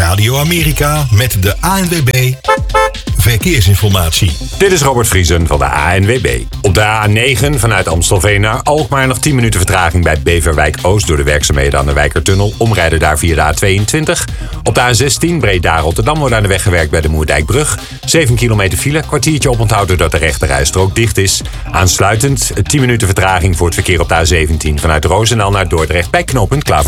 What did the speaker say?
Radio Amerika met de ANWB Verkeersinformatie. Dit is Robert Vriesen van de ANWB. Op de A9 vanuit Amstelveen naar Alkmaar nog 10 minuten vertraging bij Beverwijk Oost door de werkzaamheden aan de Wijkertunnel. Omrijden daar via de A22. Op de A16 Breda-Rotterdam wordt aan de weg gewerkt bij de Moerdijkbrug. 7 kilometer file, kwartiertje oponthoud doordat de rechterrijstrook dicht is. Aansluitend 10 minuten vertraging voor het verkeer op de A17 vanuit Roosendaal naar Dordrecht bij knooppunt Klaver.